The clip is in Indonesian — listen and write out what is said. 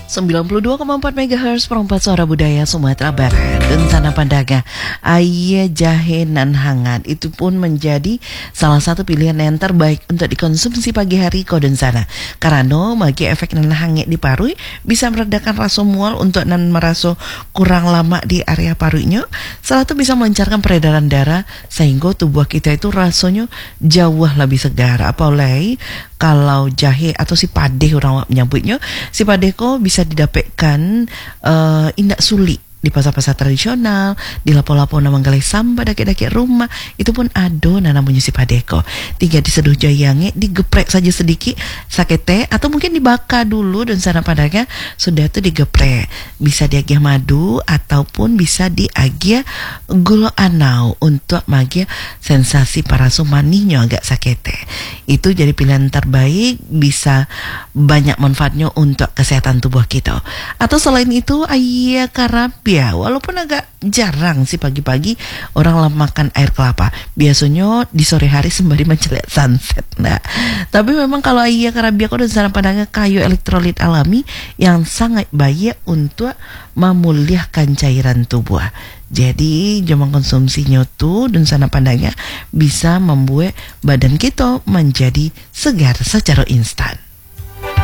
92,4 MHz perempat suara budaya Sumatera Barat dan Tanah Pandaga. Air jahe nan hangat itu pun menjadi salah satu pilihan yang terbaik untuk dikonsumsi pagi hari ko dan sana. Karena bagi efek nan hangat di paru bisa meredakan rasa mual untuk nan merasa kurang lama di area parunya. Salah satu bisa melancarkan peredaran darah sehingga tubuh kita itu rasanya jauh lebih segar. Apalagi kalau jahe atau si padeh orang menyebutnya, si padeh ko bisa didapatkan indak sulit di pasar-pasar tradisional, di lapo-lapo na manggalai samba daki-daki rumah, itu pun ada namanya si padeko. Tinggal diseduh jayange, digeprek saja sedikit sakete, atau mungkin dibakar dulu dan sana padanya sudah itu digeprek. Bisa diagia madu ataupun bisa diagia gula anau untuk magia sensasi parasu manisnya agak sakete. Itu jadi pilihan terbaik, bisa banyak manfaatnya untuk kesehatan tubuh kita. Atau selain itu ayah karabia, walaupun agak jarang sih pagi-pagi orang makan air kelapa, biasanya di sore hari sembari mencelik sunset. Nah, tapi memang kalau ayah karabia kau dan sana padanya kayu elektrolit alami yang sangat baik untuk memulihkan cairan tubuh. Jadi jangan konsumsinya tuh dan sana pandangnya bisa membuat badan kita menjadi segar secara instan.